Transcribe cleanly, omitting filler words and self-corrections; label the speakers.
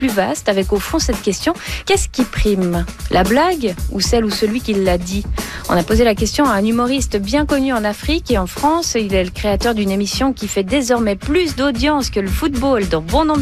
Speaker 1: plus vaste avec au fond cette question: qu'est-ce qui prime, la blague ou celle ou celui qui l'a dit? On a posé la question à un humoriste bien connu en Afrique et en France. Il est le créateur d'une émission qui fait désormais plus d'audience que le football dans bon nombre